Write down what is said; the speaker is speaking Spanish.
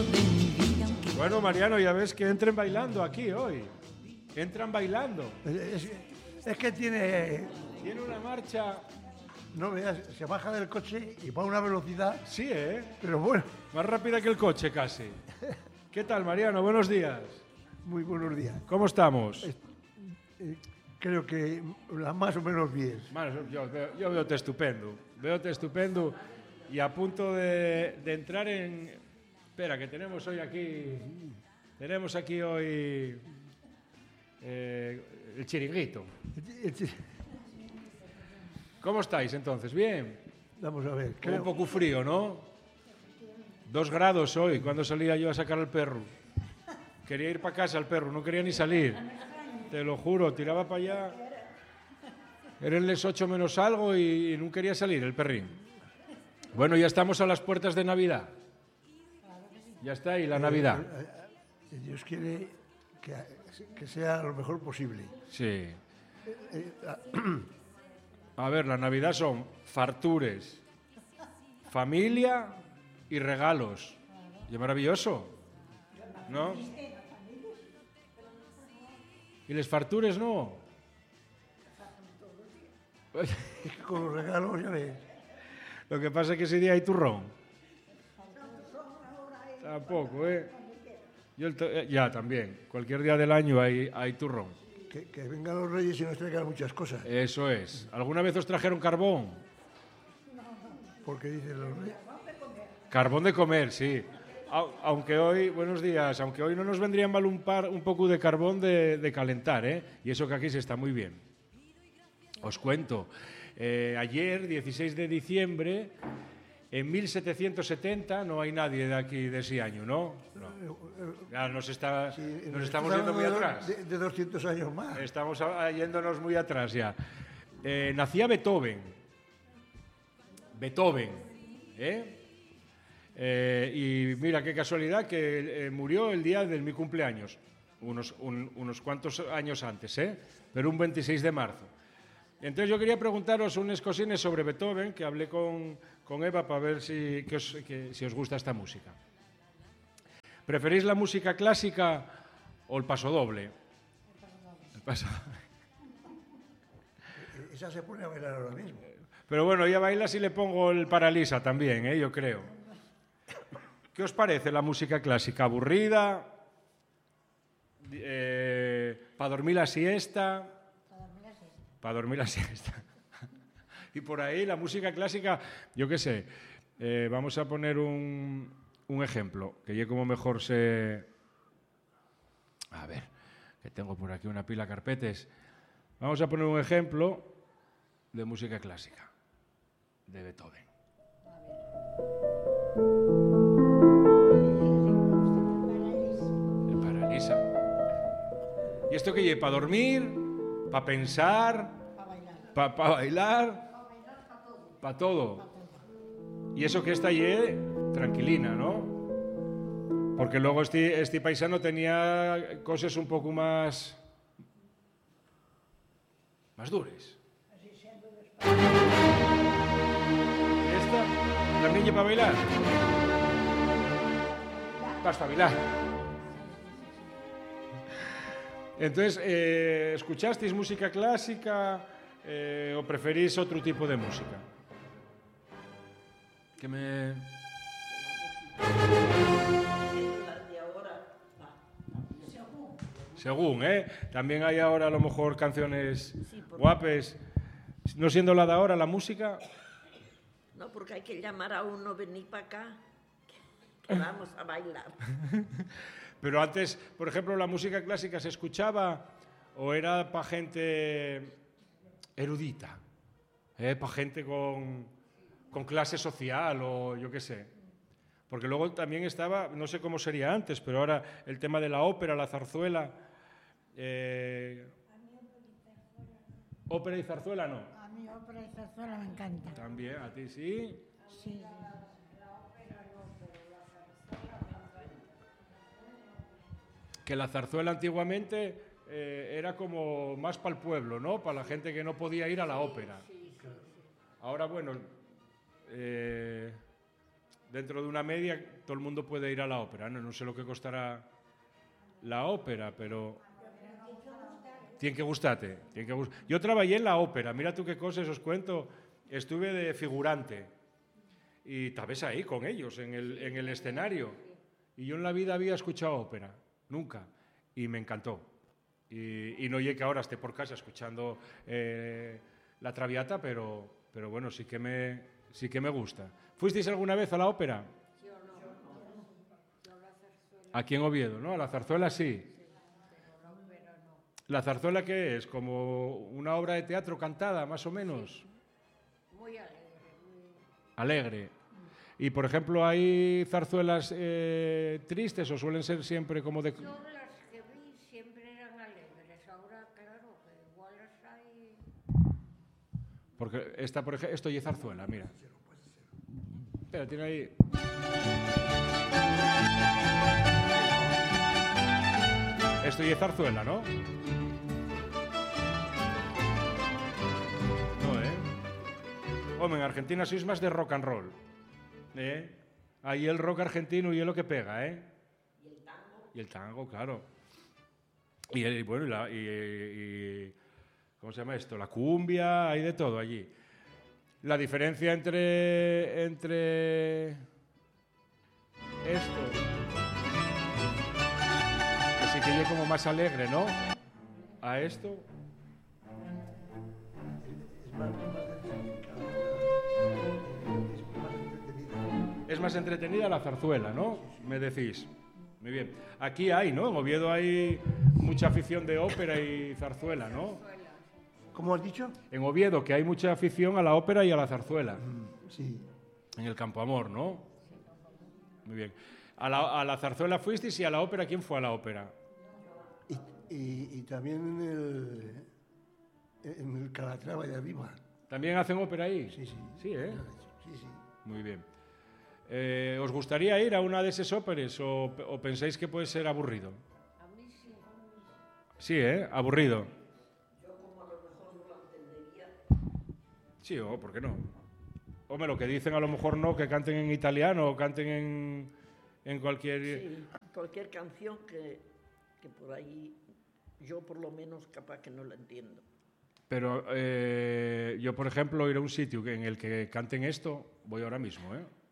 de mi vida. Bueno, Mariano, ya ves que entren bailando aquí hoy. Entran bailando. Es que tiene... Tiene una marcha... No veas, se baja del coche y va a una velocidad... Sí, ¿eh? Pero bueno. Más rápida que el coche, casi. ¿Qué tal, Mariano? Buenos días. Muy buenos días. ¿Cómo estamos? Creo que más o menos bien. Bueno, yo veo-te estupendo. Veo-te estupendo y a punto de entrar en... Espera, que tenemos hoy aquí... Tenemos aquí hoy... el chiringuito. ¿Cómo estáis entonces? ¿Bien? Vamos a ver. Un poco frío, ¿no? 2 grados hoy, cuando salía yo a sacar al perro. Quería ir para casa el perro, no quería ni salir. Te lo juro, tiraba para allá. Eran las 8 menos algo y no quería salir el perrín. Bueno, ya estamos a las puertas de Navidad. Ya está ahí la Navidad. Dios quiere que sea lo mejor posible. Sí. A ver, la Navidad son fartures, familia y regalos. Y es maravilloso, ¿no? ¿Y les fartures no? Con los regalos, ya ves. Lo que pasa es que ese día hay turrón. Tampoco, ¿eh? Ya, también. Cualquier día del año hay turrón. Que vengan los reyes y nos traigan muchas cosas. Eso es. ¿Alguna vez os trajeron carbón? Porque dicen los reyes... Carbón de comer, sí. Aunque hoy, buenos días, aunque hoy no nos vendría mal un poco de carbón de calentar, ¿eh? Y eso que aquí se está muy bien. Os cuento. Ayer, 16 de diciembre, en 1770, no hay nadie de aquí de ese año, ¿no? Ya nos estamos yendo muy atrás. De 200 años más. Estamos yéndonos muy atrás ya. Nacía Beethoven. ¿Eh? Y mira qué casualidad que murió el día de mi cumpleaños, unos cuantos años antes, pero un 26 de marzo. Entonces yo quería preguntaros unas cosines sobre Beethoven, que hablé con Eva para ver si os gusta esta música. ¿Preferís la música clásica o el pasodoble? El pasodoble. Esa se pone a bailar ahora mismo. Pero bueno, ella baila si le pongo el Paralisa también, yo creo. ¿Qué os parece la música clásica? ¿Aburrida? ¿Para dormir la siesta? Para dormir la siesta. Y por ahí la música clásica, yo qué sé, vamos a poner un ejemplo, que yo como mejor sé... A ver, que tengo por aquí una pila de carpetes. Vamos a poner un ejemplo de música clásica, de Beethoven. El Paralisa. ¿Y esto qué lleva? ¿Para dormir? ¿Para pensar? ¿Para bailar? Para todo. Y eso que está allí, tranquilina, ¿no? Porque luego este paisano tenía cosas un poco más duras. ¿Esta? ¿La niña para bailar? Para espabilar. Entonces, ¿escuchasteis música clásica o preferís otro tipo de música? Que me... Según, También hay ahora a lo mejor canciones guapes. No siendo la de ahora la música... No, porque hay que llamar a uno, venir para acá, que vamos a bailar. Pero antes, por ejemplo, la música clásica se escuchaba o era para gente erudita, para gente con clase social o yo qué sé. Porque luego también estaba, no sé cómo sería antes, pero ahora el tema de la ópera, la zarzuela. ¿Ópera y zarzuela no? A mí ópera y zarzuela me encanta. También, ¿a ti sí? Sí. Que la zarzuela antiguamente era como más para el pueblo, ¿no? Para la gente que no podía ir a la ópera. Ahora, bueno, dentro de una media todo el mundo puede ir a la ópera. No sé lo que costará la ópera, pero tiene que gustarte. Yo trabajé en la ópera, mira tú qué cosas os cuento. Estuve de figurante y tal vez ahí con ellos, en el escenario. Y yo en la vida había escuchado ópera, nunca, y me encantó. Y no llegué que ahora esté por casa escuchando la Traviata, pero bueno, sí que me gusta. ¿Fuisteis alguna vez a la ópera? Yo no. Yo la zarzuela. Aquí en Oviedo, ¿no? A la zarzuela sí. Pero la ópera no. ¿La zarzuela qué es? ¿Como una obra de teatro cantada, más o menos? Muy alegre, muy... Alegre. Y, por ejemplo, ¿hay zarzuelas tristes o suelen ser siempre como de... Yo las que vi siempre eran alegres. Ahora, claro, que igual las hay... Porque esta, por ejemplo, esto y zarzuela, mira. Espera, tiene ahí... Esto y zarzuela, ¿no? No, ¿eh? Hombre, en Argentina sois más de rock and roll. Ahí el rock argentino y es lo que pega, ¿eh? ¿Y el tango? Y el tango, claro. Y bueno, ¿cómo se llama esto? La cumbia, hay de todo allí. La diferencia entre esto, que sí que yo como más alegre, ¿no? A esto. Es más entretenida la zarzuela, ¿no? Me decís. Muy bien. Aquí hay, ¿no? En Oviedo hay mucha afición de ópera y zarzuela, ¿no? ¿Cómo has dicho? En Oviedo, que hay mucha afición a la ópera y a la zarzuela. Sí. En el Campo Amor, ¿no? Muy bien. A la zarzuela fuisteis y a la ópera, ¿quién fue a la ópera? Y también en el Calatrava de arriba. ¿También hacen ópera ahí? Sí, sí. Sí, ¿eh? Sí, sí. Muy bien. ¿Os gustaría ir a una de esas óperas o pensáis que puede ser aburrido? A mí sí. Sí, ¿eh? Aburrido. Yo como a lo mejor no lo entendería. Sí, o ¿por qué no? Hombre, lo que dicen a lo mejor no, que canten en italiano o canten en cualquier... Sí, cualquier canción que por ahí yo por lo menos capaz que no la entiendo. Pero yo, por ejemplo, ir a un sitio en el que canten esto, voy ahora mismo, ¿eh?